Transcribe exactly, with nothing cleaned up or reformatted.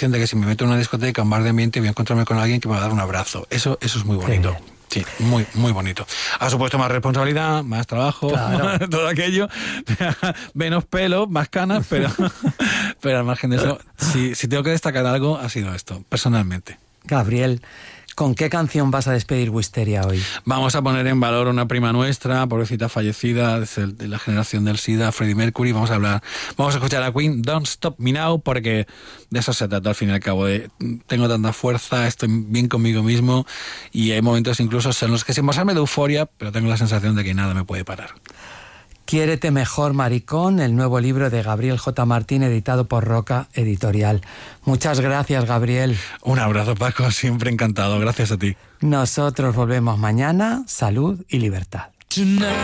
sensación de que si me meto en una discoteca, un bar de ambiente, voy a encontrarme con alguien que me va a dar un abrazo. Eso, eso es muy bonito. Sí, muy, muy bonito. Ha supuesto más responsabilidad, más trabajo, claro. todo aquello, menos pelo, más canas, pero, pero al margen de eso, si, si tengo que destacar algo, ha sido esto, personalmente. Gabriel, ¿con qué canción vas a despedir Wisteria hoy? Vamos a poner en valor una prima nuestra, pobrecita fallecida, de la generación del SIDA, Freddie Mercury. Vamos a hablar, vamos a escuchar a Queen, Don't Stop Me Now, porque de eso se trata al fin y al cabo. De, tengo tanta fuerza, estoy bien conmigo mismo y hay momentos incluso en los que sin pasarme de euforia, pero tengo la sensación de que nada me puede parar. Quiérete mejor, maricón, el nuevo libro de Gabriel J. Martín, editado por Roca Editorial. Muchas gracias, Gabriel. Un abrazo, Paco, siempre encantado. Gracias a ti. Nosotros volvemos mañana. Salud y libertad.